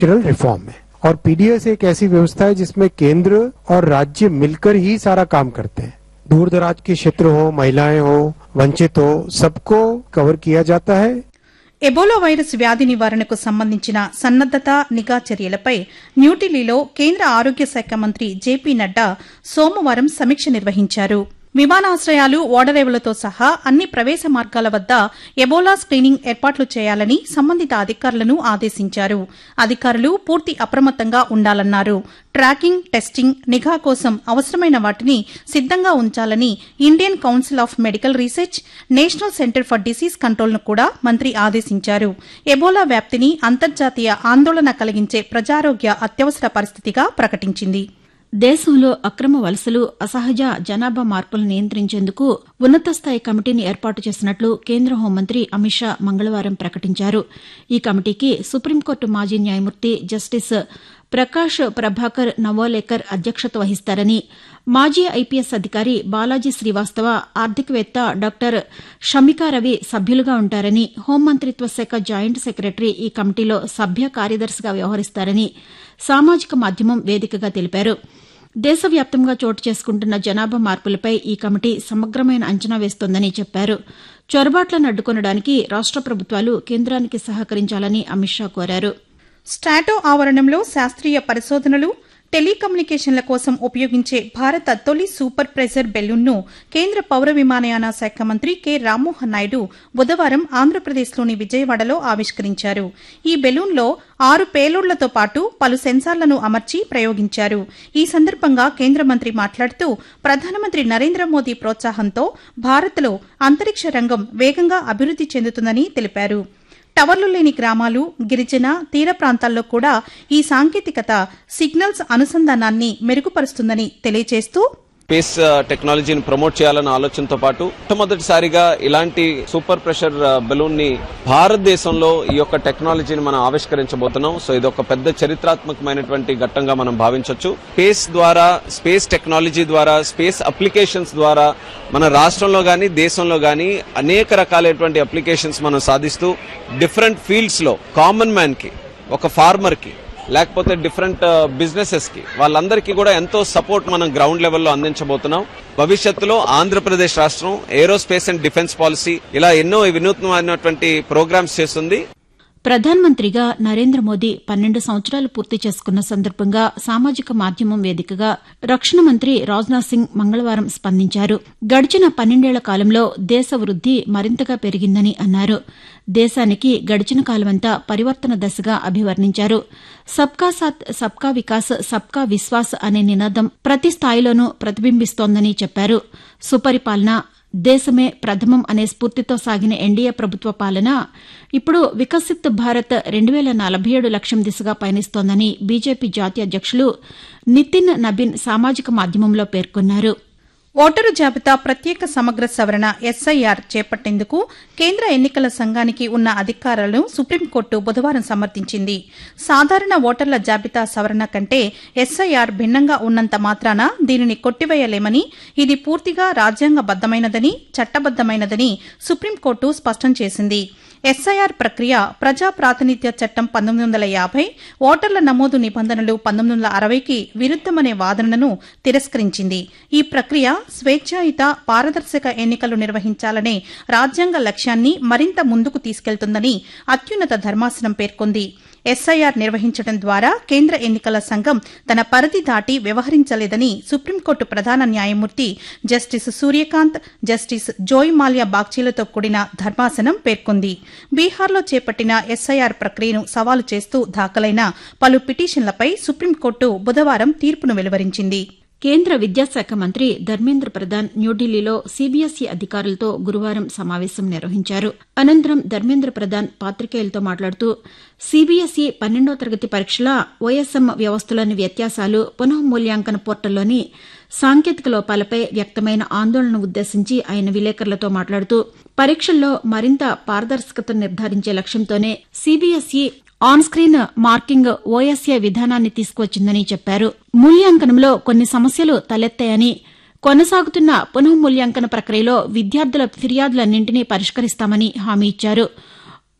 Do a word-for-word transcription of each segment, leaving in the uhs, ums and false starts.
Reform है और PDS एक ऐसी व्यवस्था है जिसमें केंद्र और राज्य मिलकर ही सारा काम करते हैं। दूर दराज के क्षेत्र हो, महिलाएं हो, वंचित हो, सबको कवर किया जाता है। ఎబోలా వైరస్ వ్యాధి నివారణకు సంబంధించిన సన్నద్దత నిఘా చర్యలపై న్యూఢిల్లీలో కేంద్ర ఆరోగ్య శాఖ మంత్రి జేపీ నడ్డా సోమవారం సమీక్ష నిర్వహించారు. విమానాశ్రయాలు, ఓడరేవులతో సహా అన్ని ప్రవేశ మార్గాల వద్ద ఎబోలా స్క్రీనింగ్ ఏర్పాట్లు చేయాలని సంబంధిత అధికారులను ఆదేశించారు. అధికారులు పూర్తి అప్రమత్తంగా ఉండాలన్నారు. ట్రాకింగ్, టెస్టింగ్, నిఘా కోసం అవసరమైన వాటిని సిద్దంగా ఉంచాలని Indian council of medical research, national centre for disease కంట్రోల్ను కూడా మంత్రి ఆదేశించారు. ఎబోలా వ్యాప్తిని అంతర్జాతీయ ఆందోళన కలిగించే ప్రజారోగ్య అత్యవసర పరిస్థితిగా ప్రకటించింది. దేశంలో అక్రమ వలసలు, అసహజ జనాభా మార్పులను నియంత్రించేందుకు ఉన్నతస్థాయి కమిటీని ఏర్పాటు చేసినట్లు కేంద్ర హోంమంత్రి అమిత్ షా మంగళవారం ప్రకటించారు. ఈ కమిటీకి సుప్రీంకోర్టు మాజీ న్యాయమూర్తి జస్టిస్ ప్రకాష్ ప్రభాకర్ నవోలేకర్ అధ్యక్షత వహిస్తారని, మాజీ ఐపీఎస్ అధికారి బాలాజీ శ్రీవాస్తవ, ఆర్థికవేత్త డాక్టర్ షమికా రవి సభ్యులుగా ఉంటారని, హోంమంత్రిత్వ శాఖ జాయింట్ సెక్రటరీ ఈ కమిటీలో సభ్య కార్యదర్శిగా వ్యవహరిస్తారని సామాజిక మాధ్యమం వేదికగా తెలిపారు. దేశవ్యాప్తంగా చోటు చేసుకుంటున్న జనాభా మార్పులపై ఈ కమిటీ సమగ్రమైన అంచనా వేస్తోందని చెప్పారు. చొరబాట్లను అడ్డుకొనడానికి రాష్ట ప్రభుత్వాలు కేంద్రానికి సహకరించాలని అమిత్ షా కోరారు. స్టాటో ఆవరణంలో శాస్త్రీయ పరిశోధనలు, టెలికమ్యూనికేషన్ల కోసం ఉపయోగించే భారత తొలి సూపర్ ప్రెజర్ బెలూన్ను కేంద్ర పౌర విమానయాన శాఖ మంత్రి కె రామ్మోహన్ నాయుడు బుధవారం ఆంధ్రప్రదేశ్లోని విజయవాడలో ఆవిష్కరించారు. ఈ బెలూన్లో ఆరు పేలోడ్లతో పాటు పలు సెన్సార్లను అమర్చి ప్రయోగించారు. ఈ సందర్భంగా కేంద్ర మంత్రి మాట్లాడుతూ ప్రధానమంత్రి నరేంద్ర మోదీ ప్రోత్సాహంతో భారత్లో అంతరిక్ష రంగం వేగంగా అభివృద్ది చెందుతుందని తెలిపారు. టవర్లు లేని గ్రామాలు, గిరిజన, తీర ప్రాంతాల్లో కూడా ఈ సాంకేతికత సిగ్నల్స్ అనుసంధానాన్ని మెరుగుపరుస్తుందని తెలియజేస్తూ స్పేస్ టెక్నాలజీని ప్రమోట్ చేయాలన్న ఆలోచనతో పాటు మొట్టమొదటిసారిగా ఇలాంటి సూపర్ ప్రెషర్ బెలూన్ ని భారతదేశంలో ఈ యొక్క టెక్నాలజీని మనం ఆవిష్కరించబోతున్నాం. సో ఇది ఒక పెద్ద చరిత్రాత్మకమైనటువంటి ఘట్టంగా మనం భావించవచ్చు. స్పేస్ ద్వారా, స్పేస్ టెక్నాలజీ ద్వారా, స్పేస్ అప్లికేషన్స్ ద్వారా మన రాష్ట్రంలో గానీ, దేశంలో గానీ అనేక రకాలైనటువంటి అప్లికేషన్స్ మనం సాధిస్తూ డిఫరెంట్ ఫీల్డ్స్ లో కామన్ మ్యాన్ కి, ఒక ఫార్మర్ కి, లేకపోతే డిఫరెంట్ బిజినెసెస్ కి, వాళ్ళందరికీ కూడా ఎంతో సపోర్ట్ మనం గ్రౌండ్ లెవెల్లో అందించబోతున్నాం. భవిష్యత్తులో ఆంధ్రప్రదేశ్ రాష్ట్రం ఏరోస్పేస్ అండ్ డిఫెన్స్ పాలసీ ఇలా ఎన్నో వినూత్నమైనటువంటి ప్రోగ్రామ్స్ చేస్తుంది. ప్రధానమంత్రిగా నరేంద్ర మోదీ పన్నెండు సంవత్సరాలు పూర్తి చేసుకున్న సందర్భంగా సామాజిక మాధ్యమం వేదికగా రక్షణ మంత్రి రాజ్నాథ్ సింగ్ మంగళవారం స్పందించారు. గడిచిన పన్నెండేళ్ల కాలంలో దేశ వృద్ది మరింతగా పెరిగిందని అన్నారు. దేశానికి గడిచిన కాలమంతా పరివర్తన దశగా అభివర్ణించారు. సబ్కా సాత్, సబ్కా వికాస్, సబ్కా విశ్వాస్ అనే నినాదం ప్రతి స్థాయిలోనూ ప్రతిబింబిస్తోందని చెప్పారు. సుపరిపాలన, దేశమే ప్రథమం అనే స్ఫూర్తితో సాగిన ఎన్డీఏ ప్రభుత్వ పాలన ఇప్పుడు వికసిత్ భారత్ రెండు వేల నలభై ఏడు లక్ష్యం దిశగా పయనిస్తోందని బీజేపీ జాతీయ అధ్యక్షులు నితిన్ నబీన్ సామాజిక మాధ్యమంలో పేర్కొన్నారు. ఓటరు జాబితా ప్రత్యేక సమగ్ర సవరణ ఎస్ఐఆర్ చేపట్టేందుకు కేంద్ర ఎన్నికల సంఘానికి ఉన్న అధికారాలను సుప్రీంకోర్టు బుధవారం సమర్థించింది. సాధారణ ఓటర్ల జాబితా సవరణ కంటే ఎస్ఐఆర్ భిన్నంగా ఉన్నంత మాత్రాన దీనిని కొట్టివేయలేమని, ఇది పూర్తిగా రాజ్యాంగబద్దమైనదని, చట్టబద్దమైనదని సుప్రీంకోర్టు స్పష్టం చేసింది. ఎస్ఐఆర్ ప్రక్రియ ప్రజా ప్రాతినిధ్య చట్టం పంతొమ్మిది వందల యాభై, ఓటర్ల నమోదు నిబంధనలు పంతొమ్మిది వందల అరవైకి విరుద్దమనే వాదనను తిరస్కరించింది. ఈ ప్రక్రియ స్వేచ్ఛాయుత, పారదర్శక ఎన్నికలు నిర్వహించాలనే రాజ్యాంగ లక్ష్యాన్ని మరింత ముందుకు తీసుకెళ్తుందని అత్యున్నత ధర్మాసనం పేర్కొంది. ఎస్ఐఆర్ నిర్వహించడం ద్వారా కేంద్ర ఎన్నికల సంఘం తన పరిధి దాటి వ్యవహరించలేదని సుప్రీంకోర్టు ప్రధాన న్యాయమూర్తి జస్టిస్ సూర్యకాంత్, జస్టిస్ జోయ్ మాల్యా బాగ్చీలతో కూడిన ధర్మాసనం పేర్కొంది. బీహార్లో చేపట్టిన ఎస్ఐఆర్ ప్రక్రియను సవాలు చేస్తూ దాఖలైన పలు పిటిషన్లపై సుప్రీంకోర్టు బుధవారం తీర్పును వెలువరించింది. కేంద్ర విద్యాశాఖ మంత్రి ధర్మేంద్ర ప్రధాన్ న్యూఢిల్లీలో సీబీఎస్ఈ అధికారులతో గురువారం సమావేశం నిర్వహించారు. అనంతరం ధర్మేంద్ర ప్రధాన్ పాతికేయులతో మాట్లాడుతూ సీబీఎస్ఈ పన్నెండో తరగతి పరీక్షల ఓఎస్ఎం వ్యవస్థలోని వ్యత్యాసాలు, పునఃమూల్యాంకన పోర్టల్లోని సాంకేతిక లోపాలపై వ్యక్తమైన ఆందోళనను ఉద్దేశించి ఆయన విలేకరులతో మాట్లాడుతూ పరీక్షల్లో మరింత పారదర్శకతను నిర్ధారించే లక్ష్యంతోనే CBSE on screen marking OSA విధానాన్ని తీసుకువచ్చిందని చెప్పారు. మూల్యాంకనంలో కొన్ని సమస్యలు తలెత్తాయని, కొనసాగుతున్న పునఃమూల్యాంకన ప్రక్రియలో విద్యార్థుల ఫిర్యాదులన్నింటినీ పరిష్కరిస్తామని హామీ ఇచ్చారు.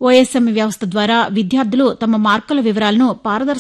ఓఎస్ఎం వ్యవస్థ ద్వారా విద్యార్థులు తమ మార్కుల వివరాలను పారదర్శకంగా